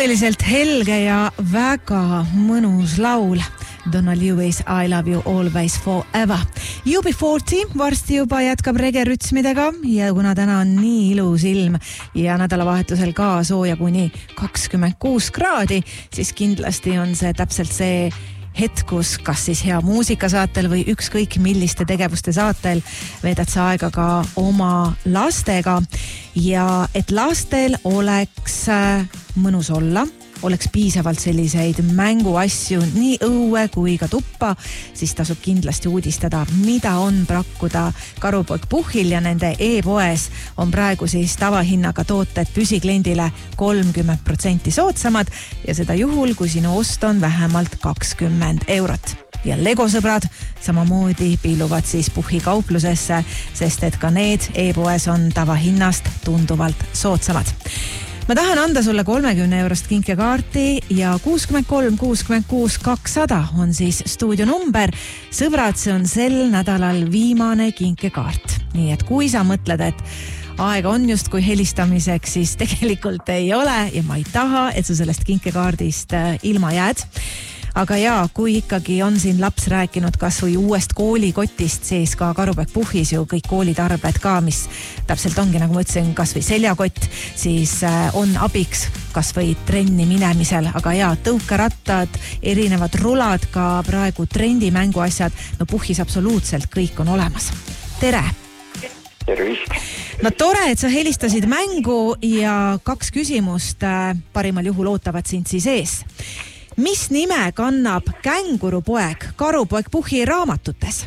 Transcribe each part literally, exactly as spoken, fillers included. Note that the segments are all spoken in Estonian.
Tõeliselt helge ja väga mõnus laul. Donna Lewis, I love you always forever. U B nelikümmend varsti juba jätkab regerütsmidega ja kuna täna on nii ilus ilm ja nädalavahetusel ka sooja kuni kakskümmend kuus kraadi, siis kindlasti on see täpselt see hetk, kus kas siis hea muusika saatel või ükskõik milliste tegevuste saatel veedad sa aega ka oma lastega ja et lastel oleks mõnus olla, oleks piisavalt selliseid mänguasju nii õue kui ka tuppa, siis tasub kindlasti uudistada, mida on pakkuda Karupoeg Puhhil ja nende e-poes on praegu siis tavahinnaga tooted püsikliendile kolmkümmend protsenti soodsamad ja seda juhul, kui sinu ost on vähemalt kakskümmend eurot. Ja Lego-sõbrad samamoodi piiluvad siis Puhhi kauplusesse, sest et ka need e-poes on tavahinnast tunduvalt soodsamad. Ma tahan anda sulle kolmekümne eurost kinkekaarti ja kuuskümmend kolm kuuskümmend kuus kakssada on siis stuudio number. Sõbrad, see on sel nädalal viimane kinkekaart. Nii et kui sa mõtled, et aega on just kui helistamiseks, siis tegelikult ei ole ja ma ei taha, et sa sellest kinkekaardist ilma jääd. Aga jaa, kui ikkagi on siin laps rääkinud kas või uuest koolikotist, siis ka Karupoeg Puhhis ju kõik koolitarbed ka, mis täpselt ongi, nagu ma ütlesin, kas või seljakott, siis on abiks kas või trenni minemisel. Aga jaa, tõukarattad, erinevad rulad, ka praegu trendimänguasjad, no Puhhis absoluutselt kõik on olemas. Tere! Tervist! No tore, et sa helistasid mängu ja kaks küsimust parimal juhul ootavad sind siis ees. Mis nime kannab Kängurupoeg Karupoeg Puhhi raamatutes?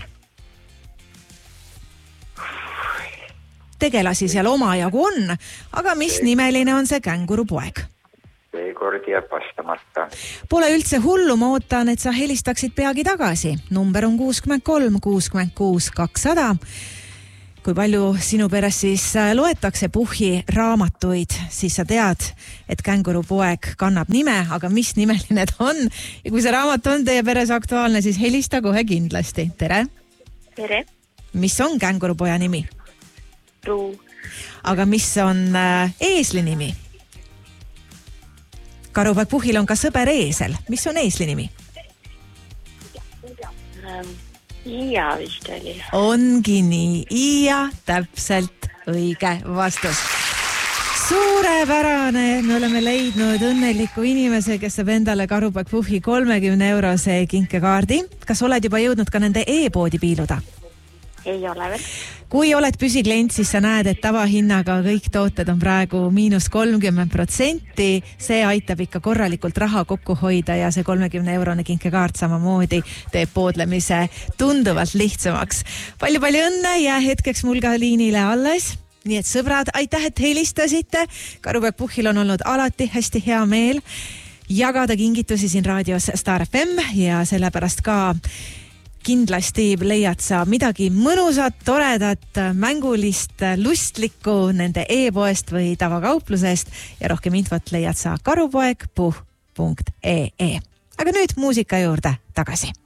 Tegelasi seal omajagu on, aga mis nimeline on see Kängurupoeg? Seekord jääb vastamata. Pole üldse hullu, ma ootan, et sa helistaksid peagi tagasi. Number on kuuskümmend kolm kuuskümmend kuus kakssada. Kui palju sinu peres siis loetakse Puhhi raamatuid, siis sa tead, et Kängurupoeg kannab nime, aga mis nimeline ta on? Ja kui see raamat on teie peres aktuaalne, siis helista kohe kindlasti. Tere! Tere! Mis on Kängurupoja nimi? Ruu. Aga mis on eesli nimi? Karupoeg Puhhil on ka sõber eesel. Mis on eesli nimi? Ähm. Iia vist oli. Ongi nii. Iia, täpselt õige vastus. Suurepärane. Me oleme leidnud õnneliku inimese, kes saab endale Karupoeg Puhhi kolmekümne eurose kinkekaardi. Kas oled juba jõudnud ka nende e-poodi piiluda? Ei ole veel. Kui oled püsiklient, siis sa näed, et tavahinnaga kõik tooted on praegu miinus kolmkümmend protsenti. See aitab ikka korralikult raha kokku hoida ja see kolmekümne eurone kinkekaart samamoodi teeb poodlemise tunduvalt lihtsamaks. Palju-palju õnne ja hetkeks mul ka liinile alles. Nii et sõbrad, aitäh, et helistasite. Karupoeg Puhhil on olnud alati hästi hea meel jagada kingitusi siin raadios Star F M ja sellepärast ka kindlasti leiad sa midagi mõnusat, toredat, mängulist, lustlikku nende e-poest või tavakauplusest ja rohkem infot leiad sa karupoeg punkt ee. Aga nüüd muusika juurde tagasi.